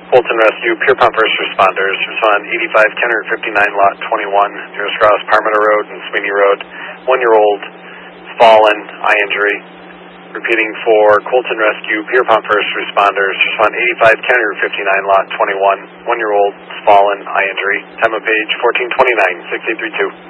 Fulton Rescue, Pierpont First Responders, respond 85 Kenner 59, Lot 21, nearest Ross, Parmenter Road and Sweeney Road. 1-year-old fallen, eye injury. Repeating for Colton Rescue, Pierpont First Responders, respond 85 Kenner 59, Lot 21, 1-year-old fallen, eye injury. Time of page 1429, 6832.